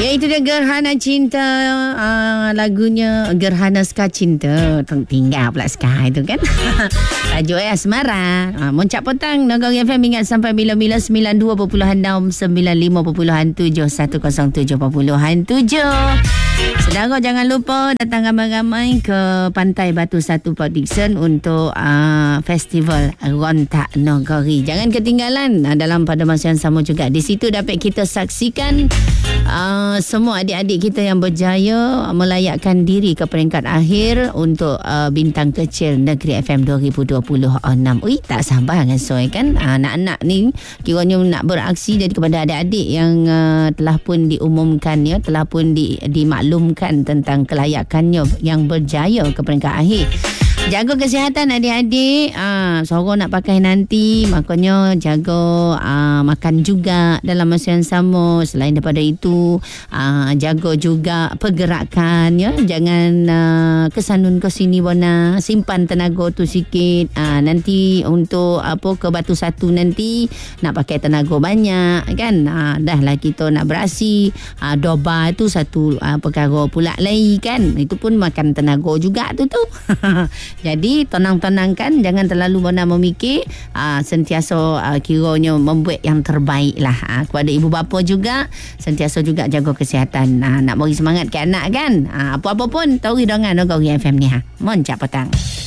Ya, itu dia Gerhana Cinta. Lagunya Gerhana Ska Cinta. Tinggal pula Ska itu kan. Tajuk Asmara. Moncak petang Nagari FM ingat sampai bila-bila 92.6, 95.7, 107.7. Saudara, jangan lupa datang ramai-ramai ke Pantai Batu Satu Port Dickson untuk festival Rontak Nagari. Jangan ketinggalan dalam pada masa yang sama juga. Di situ dapat kita saksikan semua adik-adik kita yang berjaya melayakkan diri ke peringkat akhir untuk bintang kecil Negeri FM 2026. Ui, tak sabar rasoi kan. Anak-anak ni kiranya nak beraksi. Jadi kepada adik-adik yang telah pun diumumkan, ya, telah pun dimaklumkan tentang kelayakannya yang berjaya ke peringkat akhir, jaga kesihatan adik-adik. Sorang nak pakai nanti, makanya jaga makan juga dalam masa yang sama. Selain daripada itu, jaga juga pergerakan, ya. Jangan kesanun ke sini bona. Simpan tenaga tu sikit. Nanti untuk ke Batu Satu nanti nak pakai tenaga banyak kan. Dah lah kita nak beraksi. Doba tu satu perkara pula lagi kan. Itu pun makan tenaga juga tu. Jadi tenang-tenangkan, jangan terlalu banyak memikir, sentiasa kiranya membuat yang terbaik lah. Kepada ibu bapa juga sentiasa juga jaga kesihatan. Nak beri semangat ke anak kan. Apa-apa pun tahu hidangan Nagari FM ni. Moncak petang.